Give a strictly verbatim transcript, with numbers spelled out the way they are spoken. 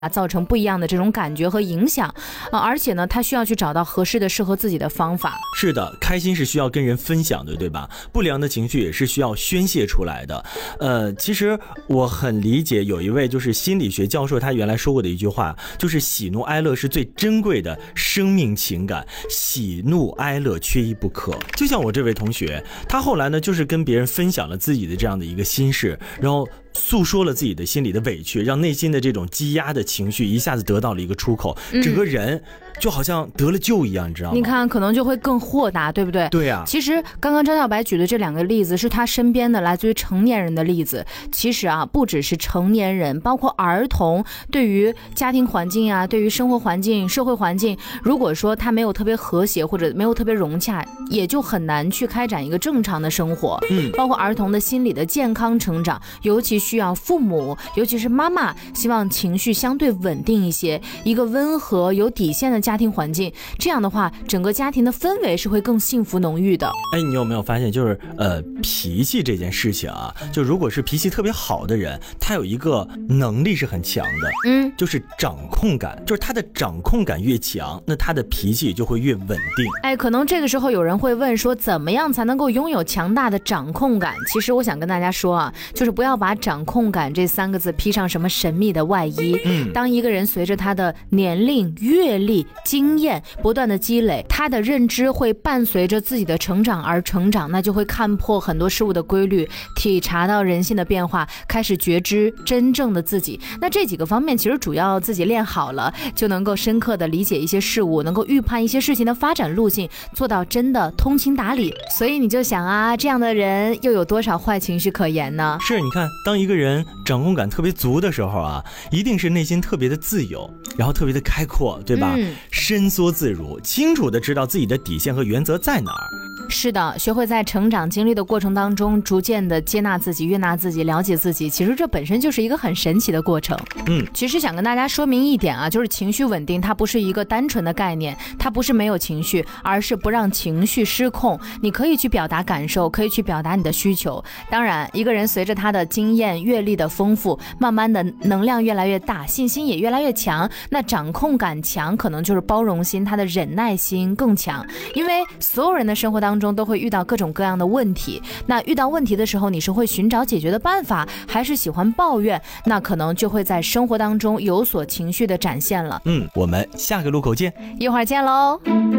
啊，造成不一样的这种感觉和影响啊，而且呢，他需要去找到合适的适合自己的方法。 是的，开心是需要跟人分享的，对吧？不良的情绪也是需要宣泄出来的。呃，其实我很理解有一位就是心理学教授，他原来说过的一句话，就是喜怒哀乐是最珍贵的生命情感，喜怒哀乐缺一不可。就像我这位同学，他后来呢，就是跟别人分享了自己的这样的一个心事，然后诉说了自己的心里的委屈，让内心的这种积压的情绪一下子得到了一个出口，整个人就好像得了救一样，你知道吗？ 你看，可能就会更豁达，对不对？ 对啊。 其实刚刚张小白举的这两个例子是他身边的来自于成年人的例子。其实啊，不只是成年人，包括儿童，对于家庭环境啊，对于生活环境、社会环境，如果说他没有特别和谐或者没有特别融洽，也就很难去开展一个正常的生活。嗯，包括儿童的心理的健康成长，尤其需要父母，尤其是妈妈，希望情绪相对稳定一些，一个温和有底线的家庭环境，这样的话，整个家庭的氛围是会更幸福浓郁的。 哎，你有没有发现，就是呃，脾气这件事情啊，就如果是脾气特别好的人，他有一个能力是很强的，嗯，就是掌控感，就是他的掌控感越强，那他的脾气就会越稳定。 哎，可能这个时候有人会问说，怎么样才能够拥有强大的掌控感？其实我想跟大家说啊，就是不要把掌控感这三个字披上什么神秘的外衣。嗯，当一个人随着他的年龄、阅历、经验不断的积累，他的认知会伴随着自己的成长而成长，那就会看破很多事物的规律，体察到人性的变化，开始觉知真正的自己。那这几个方面其实主要自己练好了，就能够深刻的理解一些事物，能够预判一些事情的发展路径，做到真的通情达理。所以你就想啊，这样的人又有多少坏情绪可言呢？ 是，你看，当一个人掌控感特别足的时候啊，一定是内心特别的自由，然后特别的开阔，对吧？嗯，伸缩自如，清楚的知道自己的底线和原则在哪儿。 是的，学会在成长经历的过程当中，逐渐的接纳自己、悦纳自己、了解自己，其实这本身就是一个很神奇的过程。嗯，其实想跟大家说明一点啊，就是情绪稳定，它不是一个单纯的概念，它不是没有情绪，而是不让情绪失控。你可以去表达感受，可以去表达你的需求。当然，一个人随着他的经验、阅历的丰富，慢慢的能量越来越大，信心也越来越强，那掌控感强，可能就是包容心，他的忍耐心更强。因为所有人的生活当中中都会遇到各种各样的问题，那遇到问题的时候，你是会寻找解决的办法，还是喜欢抱怨？那可能就会在生活当中有所情绪的展现了。 嗯，我们下个路口见， 一会儿见喽。